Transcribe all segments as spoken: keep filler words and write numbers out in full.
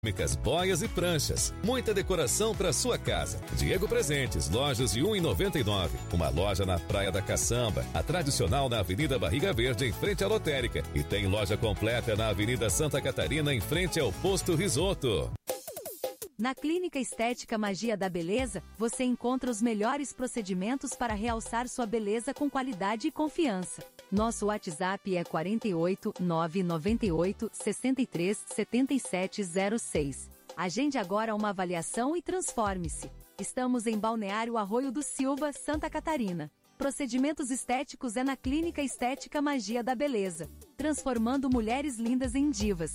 Cerâmicas, boias e pranchas. Muita decoração para sua casa. Diego Presentes, lojas de um real e noventa e nove centavos. Uma loja na Praia da Caçamba, a tradicional na Avenida Barriga Verde, em frente à lotérica. E tem loja completa na Avenida Santa Catarina, em frente ao Posto Risoto. Na Clínica Estética Magia da Beleza, você encontra os melhores procedimentos para realçar sua beleza com qualidade e confiança. Nosso WhatsApp é quatro oito nove nove oito seis três sete sete zero seis. Agende agora uma avaliação e transforme-se. Estamos em Balneário Arroio do Silva, Santa Catarina. Procedimentos estéticos é na Clínica Estética Magia da Beleza, transformando mulheres lindas em divas.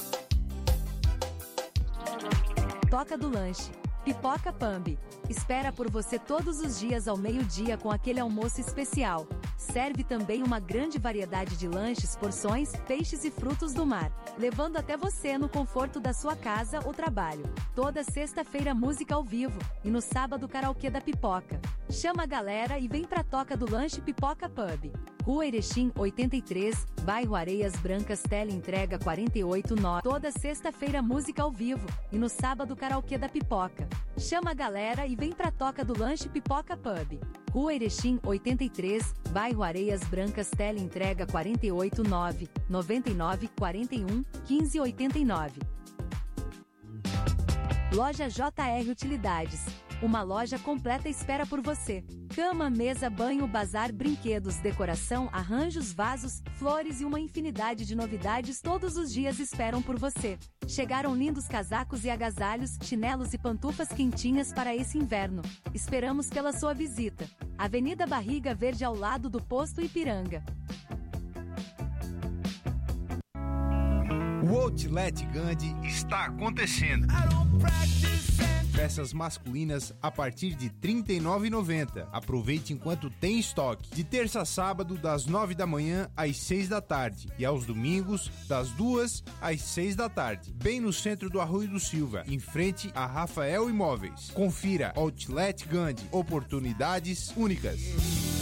Toca do Lanche. Pipoca Pambi. Espera por você todos os dias ao meio-dia com aquele almoço especial. Serve também uma grande variedade de lanches, porções, peixes e frutos do mar, levando até você no conforto da sua casa ou trabalho. Toda sexta-feira música ao vivo e no sábado karaokê da pipoca. Chama a galera e vem pra Toca do Lanche Pipoca Pub. Rua Erechim oitenta e três, bairro Areias Brancas, teleentrega quarenta e oito nove. Toda sexta-feira música ao vivo e no sábado karaokê da pipoca. Chama a galera e vem pra Toca do Lanche Pipoca Pub. Rua Erechim oitenta e três, bairro Areias Brancas, teleentrega quarenta e oito nove, noventa e nove, quarenta e um, quinze oitenta e nove. Loja J R Utilidades. Uma loja completa espera por você. Cama, mesa, banho, bazar, brinquedos, decoração, arranjos, vasos, flores e uma infinidade de novidades todos os dias esperam por você. Chegaram lindos casacos e agasalhos, chinelos e pantufas quentinhas para esse inverno. Esperamos pela sua visita. Avenida Barriga Verde, ao lado do Posto Ipiranga. O Outlet Gandhi está acontecendo. Peças masculinas a partir de trinta e nove reais e noventa centavos. Aproveite enquanto tem estoque. De terça a sábado, das nove da manhã às seis da tarde. E aos domingos, das duas às seis da tarde. Bem no centro do Arroio do Silva, em frente a Rafael Imóveis. Confira Outlet Gandhi. Oportunidades únicas.